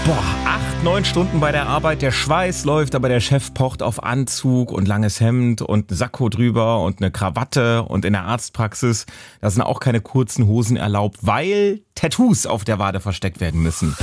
Boah, 8, 9 Stunden bei der Arbeit, der Schweiß läuft, aber der Chef pocht auf Anzug und langes Hemd und ein Sakko drüber und eine Krawatte, und in der Arztpraxis, da sind auch keine kurzen Hosen erlaubt, weil Tattoos auf der Wade versteckt werden müssen.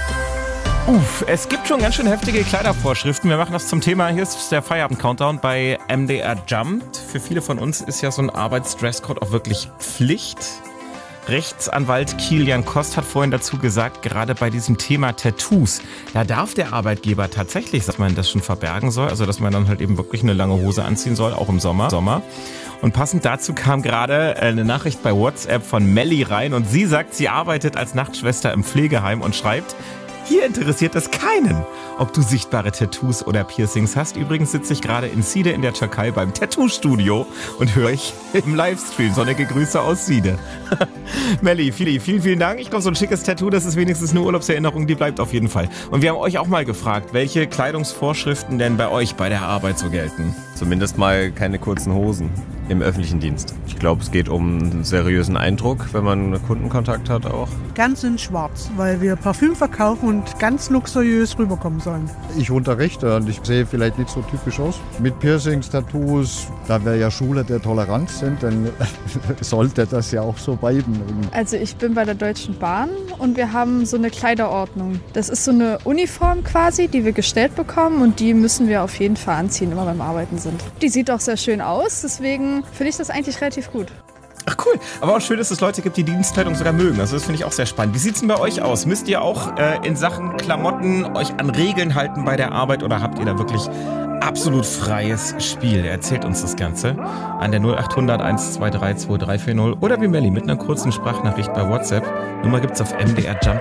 Es gibt schon ganz schön heftige Kleidervorschriften. Wir machen das zum Thema. Hier ist der Feierabend-Countdown bei MDR Jumped. Für viele von uns ist ja so ein Arbeitsdresscode auch wirklich Pflicht. Rechtsanwalt Kilian Kost hat vorhin dazu gesagt, gerade bei diesem Thema Tattoos, da darf der Arbeitgeber tatsächlich, dass man das schon verbergen soll, also dass man dann halt eben wirklich eine lange Hose anziehen soll, auch im Sommer. Und passend dazu kam gerade eine Nachricht bei WhatsApp von Melli rein, und sie sagt, sie arbeitet als Nachtschwester im Pflegeheim und schreibt: Hier interessiert es keinen, ob du sichtbare Tattoos oder Piercings hast. Übrigens sitze ich gerade in Side in der Türkei beim Tattoo-Studio und höre ich im Livestream. Sonnige Grüße aus Side. Melli, vielen Dank. Ich glaube, so ein schickes Tattoo, das ist wenigstens eine Urlaubserinnerung, die bleibt auf jeden Fall. Und wir haben euch auch mal gefragt, welche Kleidungsvorschriften denn bei euch bei der Arbeit so gelten. Zumindest mal keine kurzen Hosen im öffentlichen Dienst. Ich glaube, es geht um einen seriösen Eindruck, wenn man Kundenkontakt hat auch. Ganz in schwarz, weil wir Parfüm verkaufen und ganz luxuriös rüberkommen sollen. Ich unterrichte und ich sehe vielleicht nicht so typisch aus. Mit Piercings, Tattoos, da wir ja Schule der Toleranz sind, dann sollte das ja auch so bleiben. Also ich bin bei der Deutschen Bahn und wir haben so eine Kleiderordnung. Das ist so eine Uniform quasi, die wir gestellt bekommen, und die müssen wir auf jeden Fall anziehen, immer beim Arbeiten sind. Die sieht auch sehr schön aus, deswegen finde ich das eigentlich relativ gut. Ach cool, aber auch schön, dass es Leute gibt, die Dienstkleidung sogar mögen. Also das finde ich auch sehr spannend. Wie sieht's denn bei euch aus? Müsst ihr auch in Sachen Klamotten euch an Regeln halten bei der Arbeit, oder habt ihr da wirklich absolut freies Spiel? Erzählt uns das Ganze an der 0800 123 2340 oder wie Melli mit einer kurzen Sprachnachricht bei WhatsApp. Nummer gibt's auf MDR Jump.